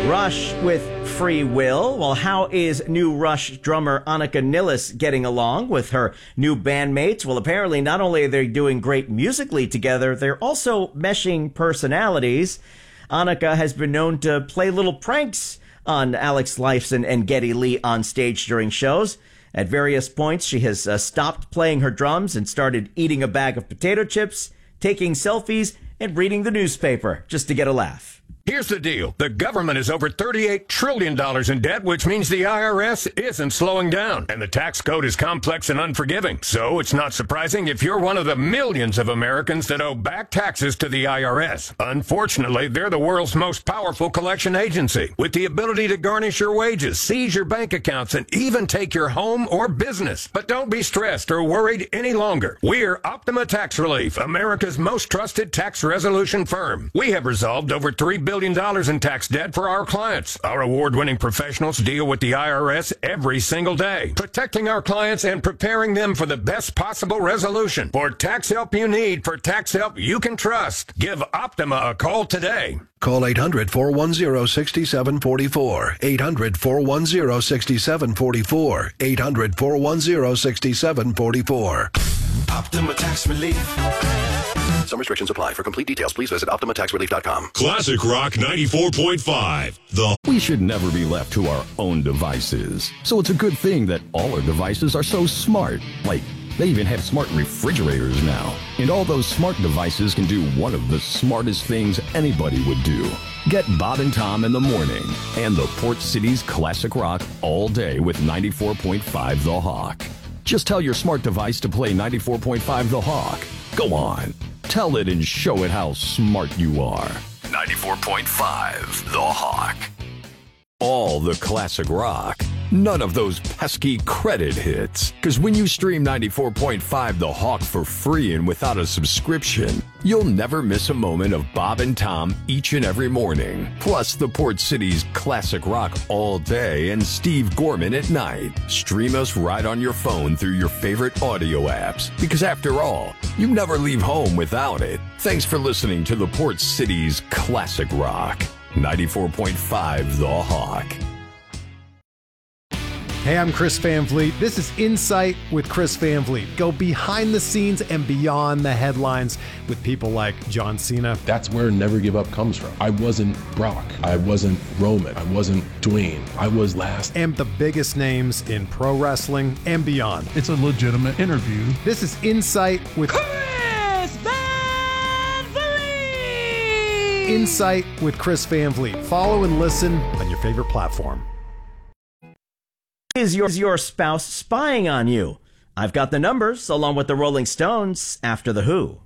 Rush with Free Will. Well, how is new Rush drummer Annika Nilles getting along with her new bandmates? Well, apparently not only are they doing great musically together, they're also meshing personalities. Annika has been known to play little pranks on Alex Lifeson and Geddy Lee on stage during shows. At various points, she has stopped playing her drums and started eating a bag of potato chips, taking selfies, and reading the newspaper just to get a laugh. Here's the deal. The government is over $38 trillion in debt, which means the IRS isn't slowing down. And the tax code is complex and unforgiving. So it's not surprising if you're one of the millions of Americans that owe back taxes to the IRS. Unfortunately, they're the world's most powerful collection agency, with the ability to garnish your wages, seize your bank accounts, and even take your home or business. But don't be stressed or worried any longer. We're Optima Tax Relief, America's most trusted tax resolution firm. We have resolved over $3 billion in tax debt for our clients. Our award-winning professionals deal with the IRS every single day, protecting our clients and preparing them for the best possible resolution. For tax help you need, for tax help you can trust, give Optima a call today. Call 800-410-6744. 800-410-6744. 800-410-6744. Optima Tax Relief. Some restrictions apply. For complete details, please visit OptimaTaxRelief.com. Classic Rock 94.5. We should never be left to our own devices. So it's a good thing that all our devices are so smart. Like, they even have smart refrigerators now. And all those smart devices can do one of the smartest things anybody would do. Get Bob and Tom in the morning and the Port City's Classic Rock all day with 94.5 The Hawk. Just tell your smart device to play 94.5 The Hawk. Go on. Tell it and show it how smart you are. 94.5 The Hawk. All the classic rock. None of those pesky credit hits. Because when you stream 94.5 The Hawk for free and without a subscription, you'll never miss a moment of Bob and Tom each and every morning. Plus the Port City's classic rock all day and Steve Gorman at night. Stream us right on your phone through your favorite audio apps. Because after all, you never leave home without it. Thanks for listening to the Port City's classic rock. 94.5 The Hawk. Hey, I'm Chris Van Vliet. This is Insight with Chris Van Vliet. Go behind the scenes and beyond the headlines with people like John Cena. That's where Never Give Up comes from. I wasn't Brock. I wasn't Roman. I wasn't Dwayne. I was last. And the biggest names in pro wrestling and beyond. It's a legitimate interview. This is Insight with Chris Van Vliet. Insight with Chris Van Vliet. Follow and listen on your favorite platform. Is your spouse spying on you? I've got the numbers along with the Rolling Stones after The Who.